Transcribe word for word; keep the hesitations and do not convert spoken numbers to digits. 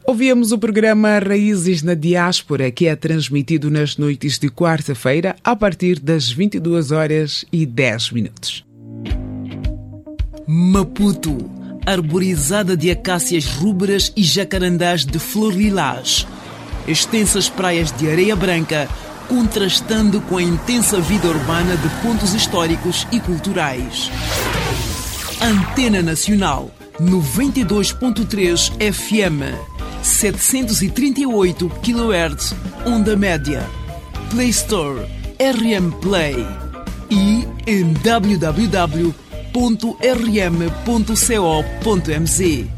Ouvíamos o programa Raízes na Diáspora, que é transmitido nas noites de quarta-feira, a partir das vinte e duas horas e dez minutos. Maputo, arborizada de acácias rubras e jacarandás de flor lilás. Extensas praias de areia branca, contrastando com a intensa vida urbana de pontos históricos e culturais. Antena Nacional, noventa e dois ponto três F M, setecentos e trinta e oito quilohertz, onda média. Play Store, R M Play e em w w w ponto r m ponto co ponto m z.